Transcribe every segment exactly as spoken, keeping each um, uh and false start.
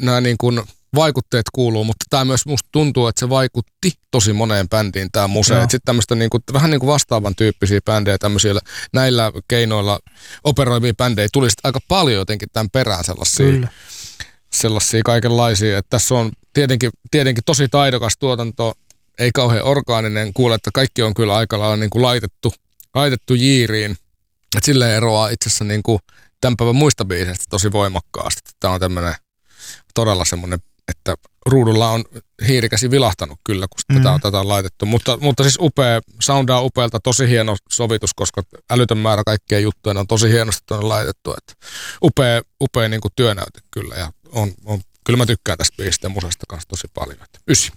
nämä niin kuin vaikutteet kuuluu, mutta tämä myös musta tuntuu, että se vaikutti tosi moneen bändiin tämä Muse. Sitten tämmöistä niin kuin, vähän niin kuin vastaavan tyyppisiä bändejä, tämmöisiä näillä keinoilla operoivia bändejä tuli sitten aika paljon jotenkin tämän perään sellaisia, Kyllä. sellaisia kaikenlaisia. Että tässä on tietenkin, tietenkin tosi taidokas tuotanto, ei kauhean orgaaninen. Kuule, että kaikki on kyllä aika lailla niin kuin laitettu, laitettu jiiriin. Että silleen eroaa itse asiassa niin kuin tämän päivän muista biiseistä tosi voimakkaasti. Tämä on tämmöinen todella semmoinen, että ruudulla on hiirikäsi vilahtanut kyllä, kun mm. tätä, on, tätä on laitettu. Mutta, mutta siis upea, soundaa upealta, tosi hieno sovitus, koska älytön määrä kaikkia juttuja on tosi hienosti tuonne laitettu. Että upea upea niin kuin työnäyte kyllä. Ja on, on, kyllä mä tykkään tästä biisistä ja Musesta kanssa tosi paljon. Että ysi.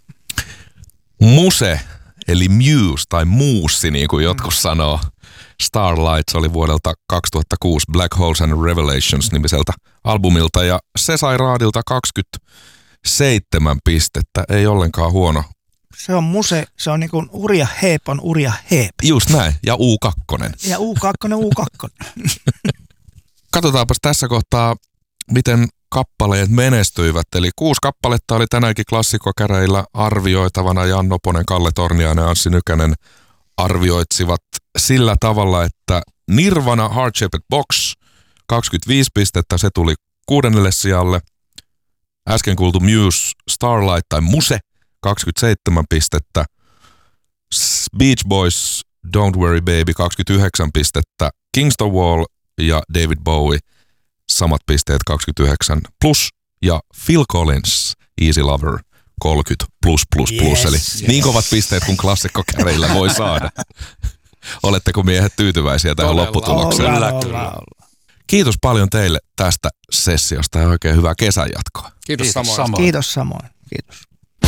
Muse, eli Muse tai Muussi, niin kuin jotkut mm. sanoo. Starlights oli vuodelta kaksituhattakuusi Black Holes and Revelations -nimiseltä albumilta ja se sai raadilta kaksikymmentäseitsemän pistettä. Ei ollenkaan huono. Se on Muse, se on niin kuin Urja Heep on Urja Heep. Just näin, ja U kaksi. Ja U kaksi, U kaksi. Katsotaanpas tässä kohtaa, miten kappaleet menestyivät. Eli kuusi kappaletta oli tänäänkin klassikkokäräjillä arvioitavana. Jan Noponen, Kalle Torniainen ja Anssi Nykänen arvioitsivat sillä tavalla, että Nirvana Heart Shaped Box kaksikymmentäviisi pistettä, se tuli kuudennelle sijalle. Äsken kuultu Muse Starlight tai Muse kaksikymmentäseitsemän pistettä. Beach Boys Don't Worry Baby kaksikymmentäyhdeksän pistettä. Kingston Wall ja David Bowie samat pisteet kaksikymmentäyhdeksän plus ja Phil Collins Easy Lover kolmekymmentä plus plus plus, yes, eli yes. niin kovat pisteet kuin klassikkokäreillä voi saada. Oletteko miehet tyytyväisiä tähän Todella. lopputulokseen? Olla, olla, olla. Kiitos paljon teille tästä sessiosta ja oikein hyvää kesän jatkoa. Kiitos, Kiitos samoin. Kiitos samoin. Kiitos.